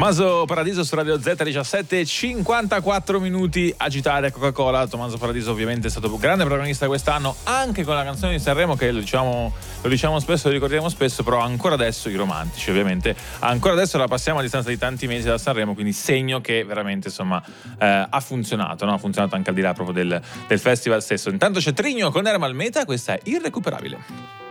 Tommaso Paradiso su Radio Z, 17, 54 minuti, agitare Coca-Cola. Tommaso Paradiso ovviamente è stato grande protagonista quest'anno anche con la canzone di Sanremo, che lo diciamo spesso, lo ricordiamo spesso, però ancora adesso i romantici, ovviamente ancora adesso la passiamo a distanza di tanti mesi da Sanremo, quindi segno che veramente insomma ha funzionato, no? Ha funzionato anche al di là proprio del festival stesso. Intanto c'è Trigno con Ermal Meta, questa è Irrecuperabile.